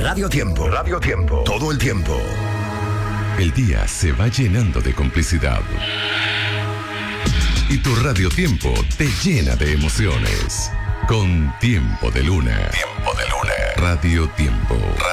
Radio Tiempo. Radio Tiempo. Todo el tiempo. El día se va llenando de complicidad. Y tu Radio Tiempo te llena de emociones. Con Tiempo de Luna. Tiempo de Luna. Radio Tiempo.